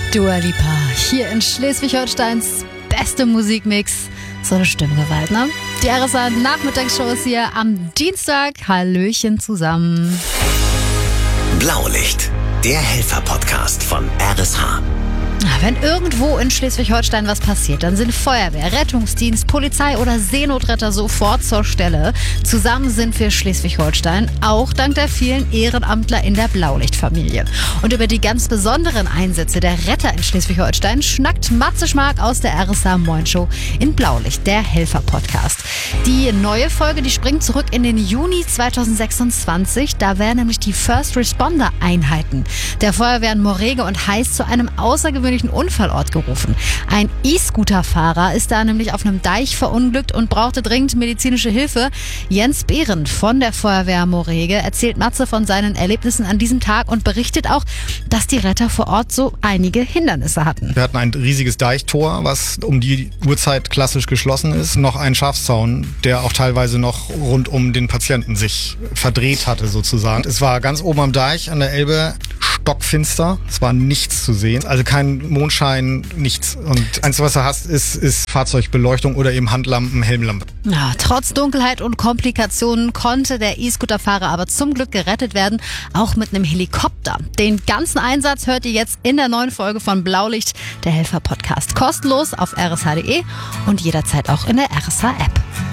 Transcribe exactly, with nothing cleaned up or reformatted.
Dua Lipa, hier in Schleswig-Holsteins beste Musikmix. So eine Stimmgewalt, ne? Die R S A-Nachmittagsshow ist hier am Dienstag. Hallöchen zusammen. Blaulicht, der Helfer-Podcast von R S H. Wenn irgendwo in Schleswig-Holstein was passiert, dann sind Feuerwehr, Rettungsdienst, Polizei oder Seenotretter sofort zur Stelle. Zusammen sind wir Schleswig-Holstein, auch dank der vielen Ehrenamtler in der Blaulichtfamilie. Und über die ganz besonderen Einsätze der Retter in Schleswig-Holstein schnackt Matze Schmark aus der R S H Moin Show in Blaulicht, der Helfer-Podcast. Die neue Folge, die springt zurück in den Juni zweitausendsechsundzwanzig. Da wären nämlich die First Responder Einheiten der Feuerwehren Morege und Heiß zu einem außergewöhnlichen Unfallort gerufen. Ein E-Scooter-Fahrer ist da nämlich auf einem Deich verunglückt und brauchte dringend medizinische Hilfe. Jens Behrendt von der Feuerwehr Morege erzählt Matze von seinen Erlebnissen an diesem Tag und berichtet auch, dass die Retter vor Ort so einige Hindernisse hatten. Wir hatten ein riesiges Deichtor, was um die Uhrzeit klassisch geschlossen ist. Noch ein Schafszaun, der auch teilweise noch rund um den Patienten sich verdreht hatte sozusagen. Es war ganz oben am Deich an der Elbe stockfinster. Es war nichts zu sehen. Also kein Mondschein, nichts. Und eins, was du hast, ist, ist Fahrzeugbeleuchtung oder eben Handlampen, Helmlampe. Ja, trotz Dunkelheit und Komplikationen konnte der E-Scooter-Fahrer aber zum Glück gerettet werden, auch mit einem Helikopter. Den ganzen Einsatz hört ihr jetzt in der neuen Folge von Blaulicht, der Helfer-Podcast. Kostenlos auf r s h punkt d e und jederzeit auch in der R S H-App.